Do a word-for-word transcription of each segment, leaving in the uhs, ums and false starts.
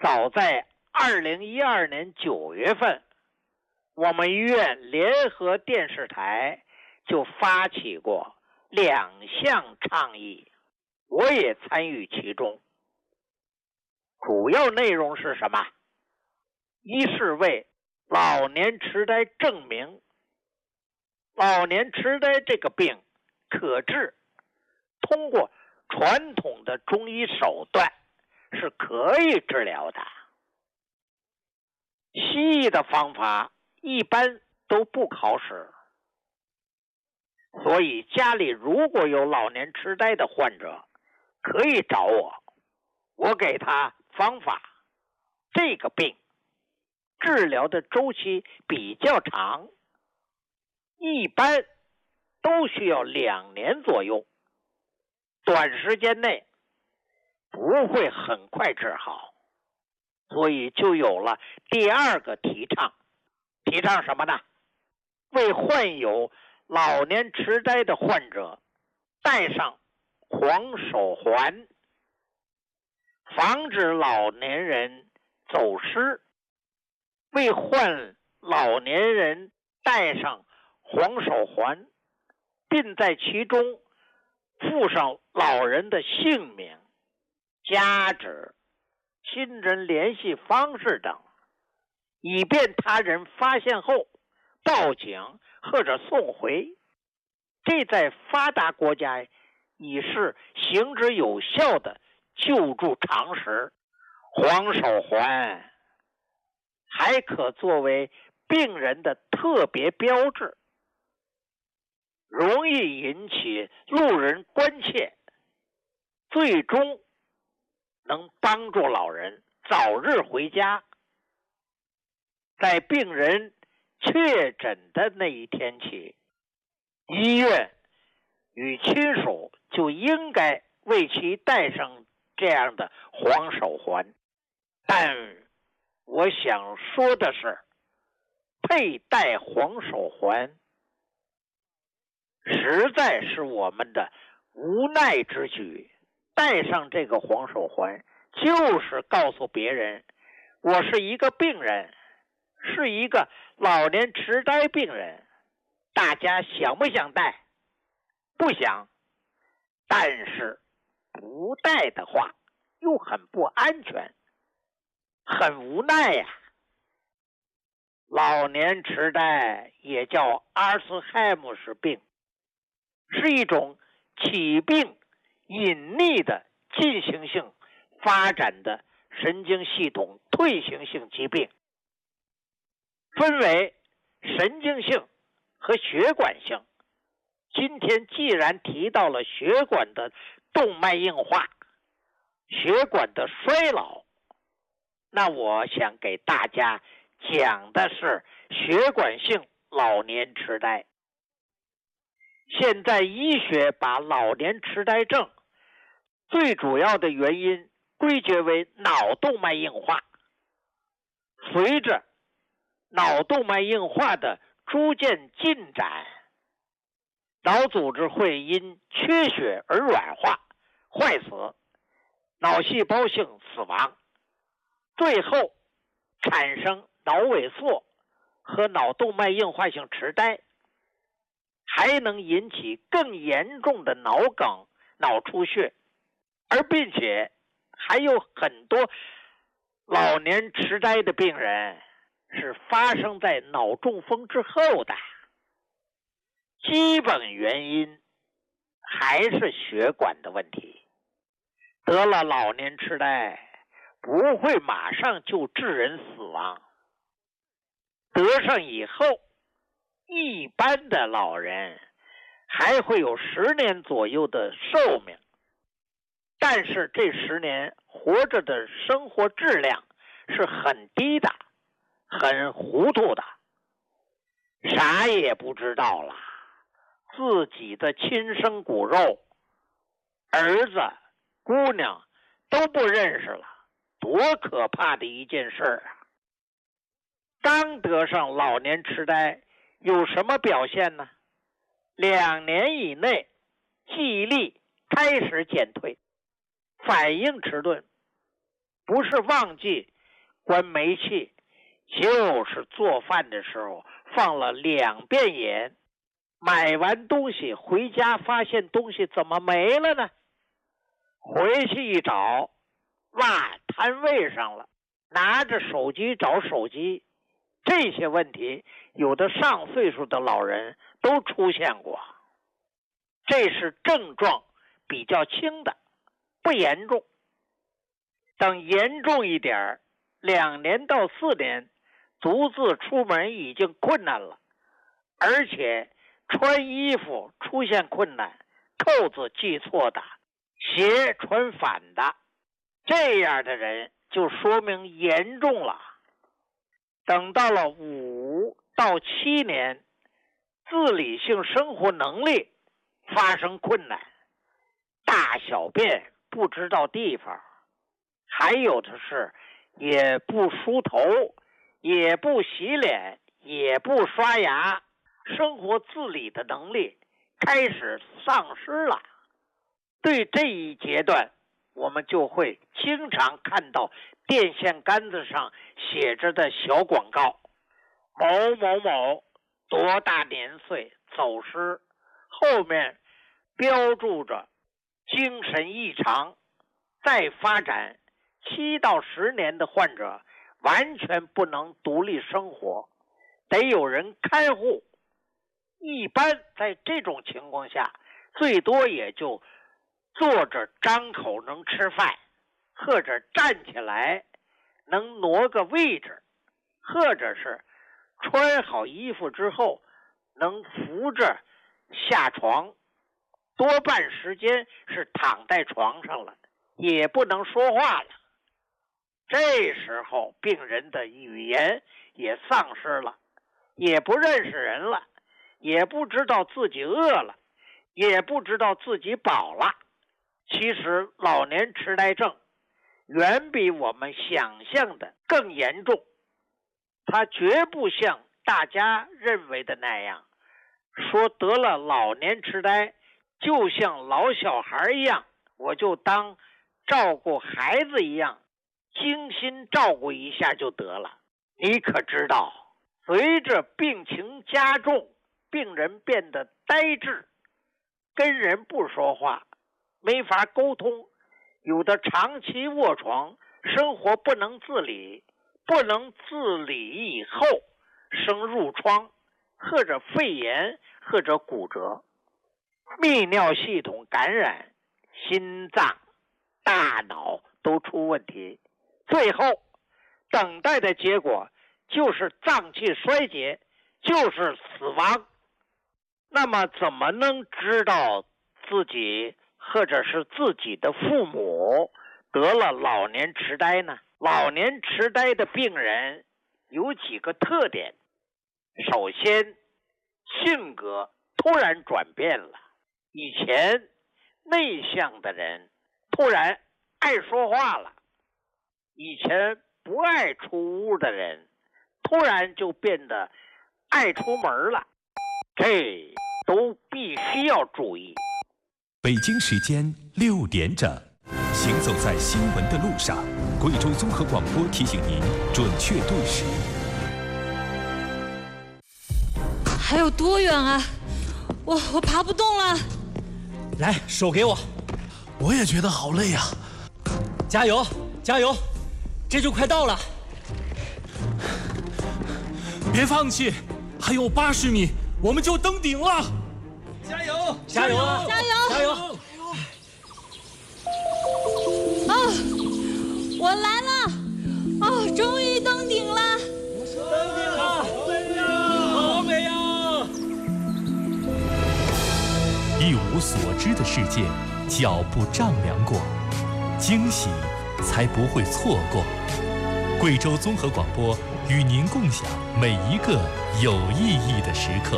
早在二零一二年九月份，我们医院联合电视台就发起过两项倡议，我也参与其中。主要内容是什么？一是为老年痴呆证明老年痴呆这个病可治，通过传统的中医手段是可以治疗的。西医的方法一般都不考试，所以家里如果有老年痴呆的患者，可以找我，我给他方法。这个病治疗的周期比较长，一般都需要两年左右，短时间内不会很快治好，所以就有了第二个提倡。提倡什么呢？为患有老年痴呆的患者戴上黄手环，防止老年人走失。为患老年人戴上黄手环，并在其中附上老人的姓名、家址、亲人联系方式等，以便他人发现后报警或者送回。这在发达国家已是行之有效的救助常识。黄手环还可作为病人的特别标志，容易引起路人关切，最终能帮助老人早日回家。在病人确诊的那一天起，医院与亲属就应该为其戴上这样的黄手环。但我想说的是，佩戴黄手环实在是我们的无奈之举。戴上这个黄手环，就是告诉别人，我是一个病人，是一个老年痴呆病人。大家想不想戴？不想。但是不戴的话又很不安全，很无奈呀。老年痴呆也叫阿尔茨海默氏病，是一种起病隐匿的进行性发展的神经系统退行性疾病，分为神经性和血管性。今天既然提到了血管的动脉硬化、血管的衰老，那我想给大家讲的是血管性老年痴呆。现在医学把老年痴呆症最主要的原因归结为脑动脉硬化。随着脑动脉硬化的逐渐进展，脑组织会因缺血而软化、坏死，脑细胞性死亡，最后产生脑萎缩和脑动脉硬化性痴呆，还能引起更严重的脑梗、脑出血，而并且还有很多老年痴呆的病人是发生在脑中风之后的。基本原因还是血管的问题。得了老年痴呆不会马上就致人死亡，得上以后，一般的老人还会有十年左右的寿命，但是这十年活着的生活质量是很低的，很糊涂的，啥也不知道了，自己的亲生骨肉，儿子、姑娘都不认识了，多可怕的一件事啊！刚得上老年痴呆有什么表现呢？两年以内记忆力开始减退，反应迟钝，不是忘记关煤气，就是做饭的时候放了两遍盐。买完东西回家发现东西怎么没了呢？回去一找，落摊位上了，拿着手机找手机。这些问题有的上岁数的老人都出现过。这是症状比较轻的，不严重。等严重一点，两年到四年独自出门已经困难了，而且穿衣服出现困难，扣子系错的，鞋穿反的，这样的人就说明严重了。等到了五到七年，自理性生活能力发生困难，大小便不知道地方，还有的是也不梳头，也不洗脸，也不刷牙，生活自理的能力开始丧失了。对这一阶段，我们就会经常看到电线杆子上写着的小广告，某某某多大年岁走失，后面标注着精神异常，再发展七到十年的患者完全不能独立生活，得有人看护。一般在这种情况下，最多也就坐着张口能吃饭，或者站起来能挪个位置，或者是穿好衣服之后能扶着下床，多半时间是躺在床上了，也不能说话了。这时候病人的语言也丧失了，也不认识人了，也不知道自己饿了，也不知道自己饱了。其实老年痴呆症远比我们想象的更严重，它绝不像大家认为的那样，说得了老年痴呆就像老小孩一样，我就当照顾孩子一样精心照顾一下就得了。你可知道，随着病情加重，病人变得呆滞，跟人不说话，没法沟通，有的长期卧床，生活不能自理，不能自理以后生褥疮，或者肺炎，或者骨折，泌尿系统感染，心脏、大脑都出问题，最后等待的结果就是脏器衰竭，就是死亡。那么怎么能知道自己或者是自己的父母得了老年痴呆呢？老年痴呆的病人有几个特点。首先，性格突然转变了，以前内向的人突然爱说话了，以前不爱出屋的人突然就变得爱出门了，这都必须要注意。 北京时间六点整，行走在新闻的路上，贵州综合广播提醒您准确对时。 还有多远啊？我我爬不动了。 来，手给我。 我也觉得好累啊。 加油，加油，这就快到了。 别放弃，还有八十米，我们就登顶了。 加油，加油， 加油， 加油！ 啊，我来了！哦，终于登顶了！ 登顶了，好美呀！ 一无所知的世界，脚步丈量过，惊喜才不会错过。贵州综合广播与您共享每一个有意义的时刻。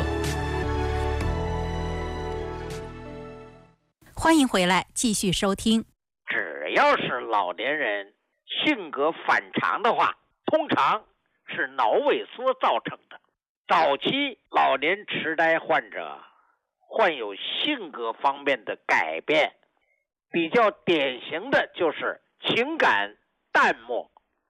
欢迎回来，继续收听。 只要是老年人性格反常的话，通常是脑萎缩造成的。早期老年痴呆患者患有性格方面的改变，比较典型的就是情感淡漠、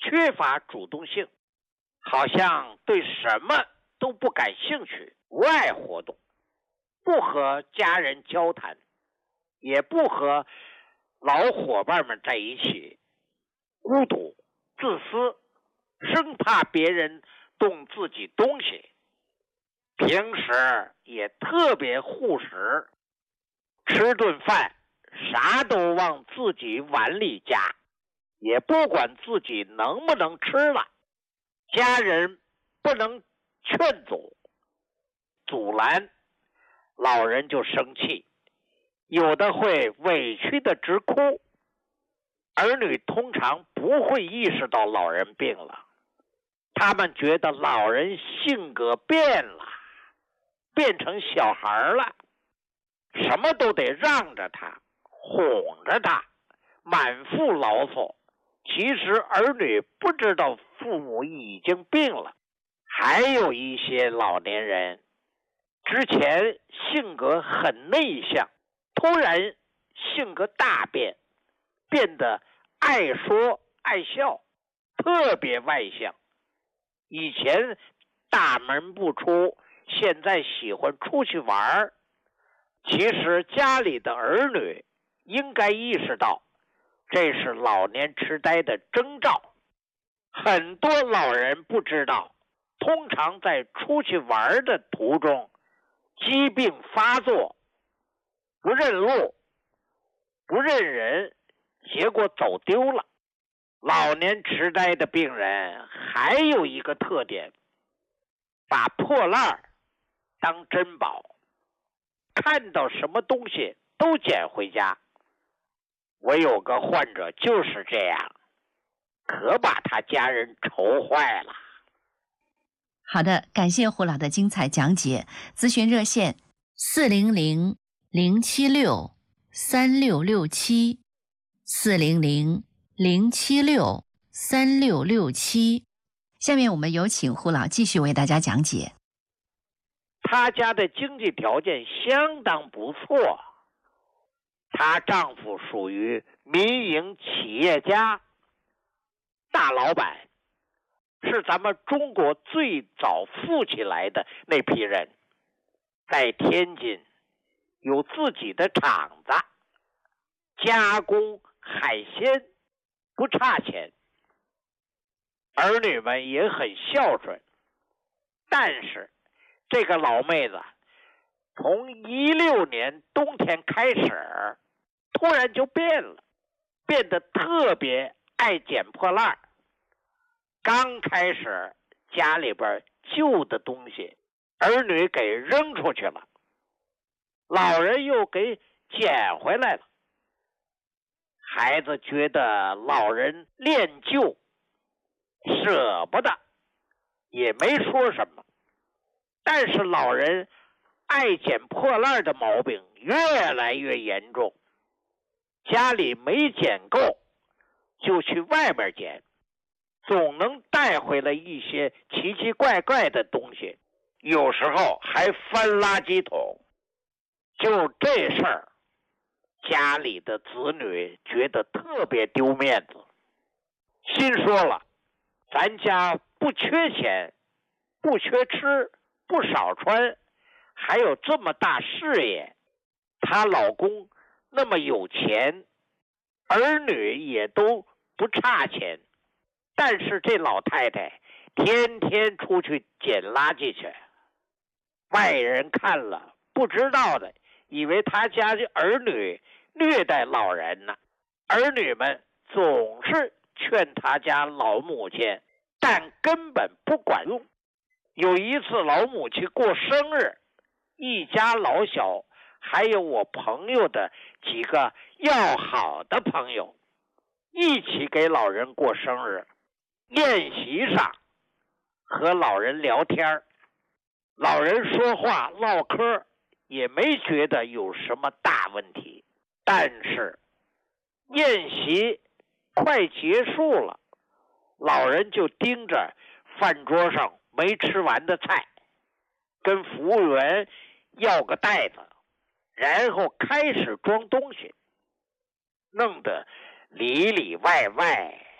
缺乏主动性，好像对什么都不感兴趣，不爱活动，不和家人交谈，也不和老伙伴们在一起，孤独、自私，生怕别人动自己东西。平时也特别护食，吃顿饭啥都往自己碗里夹，也不管自己能不能吃了，家人不能劝阻阻拦，老人就生气，有的会委屈的直哭。儿女通常不会意识到老人病了，他们觉得老人性格变了，变成小孩了，什么都得让着他，哄着他，满腹牢骚。其实儿女不知道父母已经病了。还有一些老年人之前性格很内向，突然性格大变，变得爱说爱笑，特别外向。以前大门不出，现在喜欢出去玩。其实家里的儿女应该意识到，这是老年痴呆的征兆。很多老人不知道，通常在出去玩的途中，疾病发作，不认路，不认人，结果走丢了。老年痴呆的病人还有一个特点，把破烂当珍宝，看到什么东西都捡回家。我有个患者就是这样，可把他家人愁坏了。 好的，感谢胡老的精彩讲解。咨询热线四零零零七六三六六七，四零零零七六三六六七。下面我们有请胡老继续为大家讲解。 她家的经济条件相当不错，她丈夫属于民营企业家，大老板，是咱们中国最早富起来的那批人，在天津有自己的厂子，加工海鲜，不差钱，儿女们也很孝顺。但是这个老妹子从一六年冬天开始，突然就变了，变得特别爱捡破烂。刚开始家里边旧的东西，儿女给扔出去了，老人又给捡回来了。孩子觉得老人恋旧，舍不得，也没说什么。但是老人爱捡破烂的毛病越来越严重，家里没捡够，就去外面捡，总能带回来一些奇奇怪怪的东西，有时候还翻垃圾桶。就这事儿，家里的子女觉得特别丢面子，心说了，咱家不缺钱，不缺吃，不少穿，还有这么大事业，她老公那么有钱，儿女也都不差钱，但是这老太太天天出去捡垃圾去，外人看了不知道的以为他家的儿女虐待老人呢。儿女们总是劝他家老母亲，但根本不管用。有一次老母亲过生日，一家老小还有我朋友的几个要好的朋友一起给老人过生日。宴席上和老人聊天，老人说话唠嗑也没觉得有什么大问题。但是宴席快结束了，老人就盯着饭桌上没吃完的菜，跟服务员要个袋子，然后开始装东西，弄得里里外外